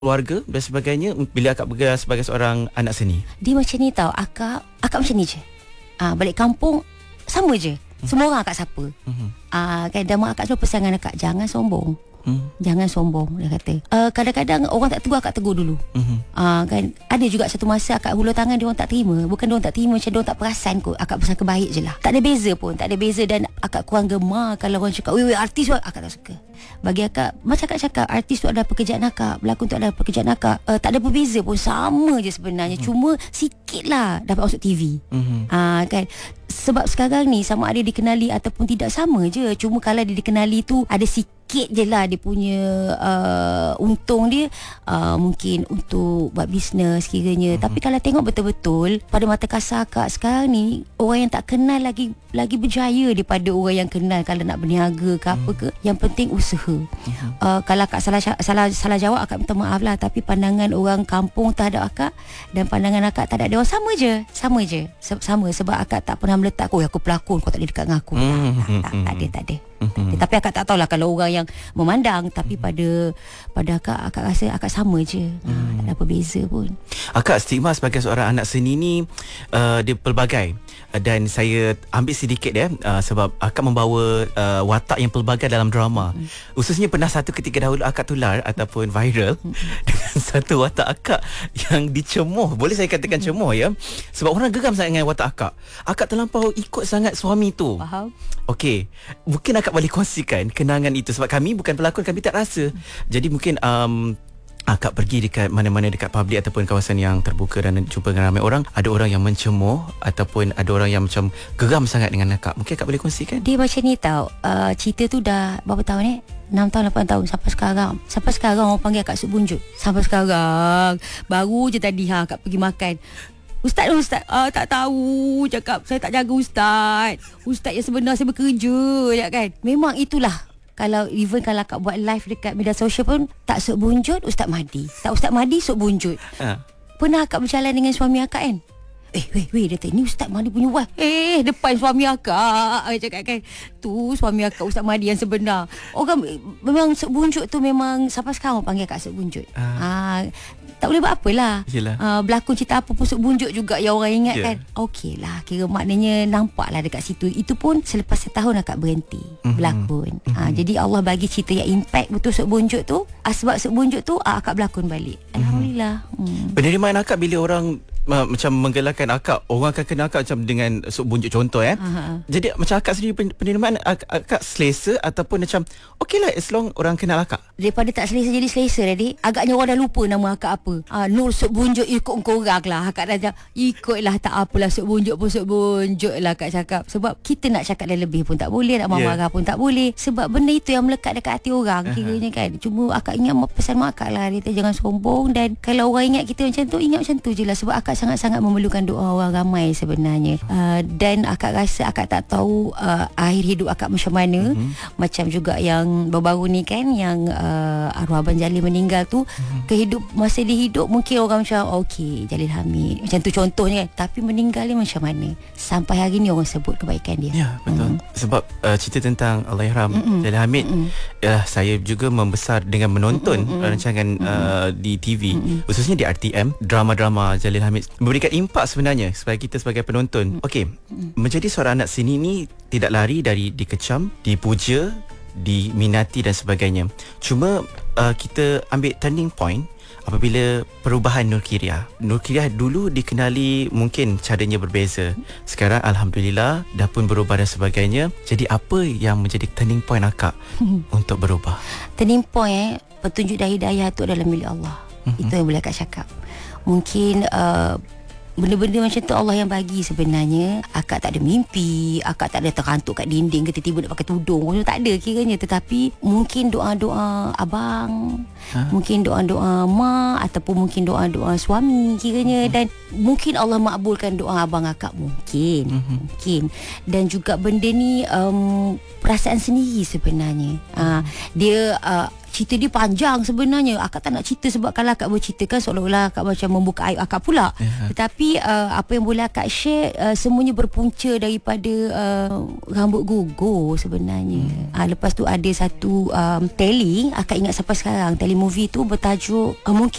keluarga dan sebagainya bila akak bergerak sebagai seorang anak seni? Dia macam ni tau, akak macam ni je. Balik kampung sama je. Semua orang akak sapa. Kan, dan mak akak selalu pesan dengan akak, jangan sombong. Jangan sombong, dia kata. Kadang-kadang orang tak tegur, akak tegur dulu. Kan, ada juga satu masa akak hulur tangan, dia orang tak terima. Bukan dia orang tak terima, macam dia orang tak perasan kot. Akak pesan kebaik je lah. Tak ada beza pun, tak ada beza. Dan akak kurang gemar kalau orang cakap, weh artis tu, akak tak suka. Bagi akak, macam akak cakap, artis tu adalah pekerjaan akak, pelakon tu adalah pekerjaan akak. Tak ada berbeza pun, sama je sebenarnya. Cuma sikit lah dapat masuk TV. Kan, sebab sekarang ni sama ada dikenali ataupun tidak, sama je. Cuma kalau dia dikenali tu ada sikit je lah dia punya untung dia, mungkin untuk buat bisnes kiranya. Tapi kalau tengok betul-betul pada mata kasar akak, sekarang ni orang yang tak kenal lagi berjaya daripada orang yang kenal. Kalau nak berniaga ke apa ke, yang penting usaha. Kalau akak salah jawab, akak minta maaf lah. Tapi pandangan orang kampung terhadap akak dan pandangan akak terhadap dia orang sama je. Sama sebab akak tak pernah meletak, aku pelakon, kau tak boleh dekat dengan aku. Tak ada. Tapi akak tak tahulah kalau orang yang memandang. Tapi pada akak rasa akak sama je. Tak ada apa beza pun. Akak stigma sebagai seorang anak seni ni dia pelbagai. Dan saya ambil sedikit sebab akak membawa watak yang pelbagai dalam drama. Khususnya pernah satu ketika dahulu akak tular ataupun viral dengan satu watak akak yang dicemuh. Boleh saya katakan cemuh ya. Sebab orang geram sangat dengan watak akak. Akak terlampau ikut sangat suami tu. Faham? Okey, mungkin akak boleh kongsikan kenangan itu. Sebab kami bukan pelakon, kami tak rasa. Jadi mungkin akak pergi dekat mana-mana dekat public ataupun kawasan yang terbuka dan jumpa dengan ramai orang, ada orang yang mencemuh ataupun ada orang yang macam geram sangat dengan akak. Mungkin akak boleh kongsikan? Dia macam ni tau, cerita tu dah berapa tahun 6 tahun 8 tahun sampai sekarang orang panggil akak Suk Bunjut. Sampai sekarang baru je tadi akak pergi makan, Ustaz, tak tahu, cakap saya tak jaga Ustaz yang sebenar saya bekerja, ya kan. Memang itulah. Kalau akak buat live dekat media sosial pun, tak Suk Bunjut, Ustaz Mahdi. Tak Ustaz Mahdi, Suk Bunjut. Pernah akak berjalan dengan suami akak kan? Weh, dia kata, ni Ustaz Mahdi punya wife. Depan suami akak, cakap kan. Tu suami akak Ustaz Mahdi yang sebenar. Orang memang Suk Bunjut tu memang sampai sekarang orang panggil akak Suk Bunjut. Tak boleh buat apalah. Berlakon cerita apa pun Suk Bunjut juga yang orang ingat kan. Okey lah, kira maknanya nampak lah dekat situ. Itu pun selepas setahun akak berhenti berlakon. Jadi Allah bagi cerita yang impact betul Suk Bunjut tu. Sebab Suk Bunjut tu akak berlakon balik. Alhamdulillah. Penerimaan akak bila orang macam menggelarkan akak, orang akan kenal akak macam dengan Suk Bunjut contoh Jadi macam akak sendiri penerimaan akak selesa ataupun macam okey lah as long orang kenal akak? Daripada tak selesa jadi selesa tadi, agaknya orang dah lupa nama akak apa. Nur Suk Bunjut ikut korang lah. Akak dah ikutlah, tak apalah, Suk Bunjut pun Suk Bunjut lah akak cakap. Sebab kita nak cakap dah lebih pun tak boleh, nak marah pun tak boleh. Sebab benda itu yang melekat dekat hati orang kiranya kan. Cuma akak ingat pesan mak akak lah, dia kata jangan sombong. Dan kalau orang ingat kita macam tu, ingat macam tu je lah. Sebab akak sangat-sangat memerlukan doa orang ramai sebenarnya. Dan akak rasa akak tak tahu akhir hidup akak macam mana. Macam juga yang baru-baru ni kan, yang arwah Abang Jalil meninggal tu, kehidup masa dia hidup mungkin orang macam okey Jalil Hamid macam tu contohnya kan. Tapi meninggal ni macam mana, sampai hari ni orang sebut kebaikan dia. Ya betul. Sebab cerita tentang Allahyarham Jalil Hamid, saya juga membesar dengan menonton rancangan di TV, khususnya di RTM, drama-drama Jalil Hamid memberikan impak sebenarnya supaya kita sebagai penonton. Okey, menjadi seorang anak seni ni tidak lari dari dikecam, dipuja, diminati dan sebagainya. Cuma kita ambil turning point apabila perubahan Nur Kiriah. Nur Kiriah dulu dikenali mungkin caranya berbeza. Sekarang alhamdulillah dah pun berubah dan sebagainya. Jadi apa yang menjadi turning point akak untuk berubah? Turning point petunjuk dan hidayah tu adalah milik Allah. Itu yang boleh akak cakap. Mungkin benda-benda macam tu Allah yang bagi sebenarnya. Akak tak ada mimpi, akak tak ada terkantuk kat dinding ke tiba-tiba nak pakai tudung, tak ada kiranya. Tetapi mungkin doa-doa abang, mungkin doa-doa mak, ataupun mungkin doa-doa suami kiranya. Dan mungkin Allah makbulkan doa abang akak, mungkin. Dan juga benda ni perasaan sendiri sebenarnya. Dia cerita dia panjang sebenarnya. Akak tak nak cerita sebab kalau akak berceritakan seolah-olah akak macam membuka aib akak pula. Tetapi apa yang boleh akak share, semuanya berpunca daripada rambut gugur sebenarnya. Lepas tu ada satu tele, akak ingat sampai sekarang, telemovie tu bertajuk mungkin